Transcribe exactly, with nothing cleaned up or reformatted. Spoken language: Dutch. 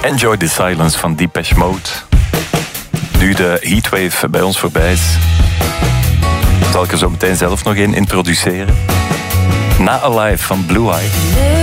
Enjoy the Silence van Depeche Mode. Nu de Heatwave bij ons voorbij is, zal ik er zo meteen zelf nog in introduceren. Na Alive van Blue Eye.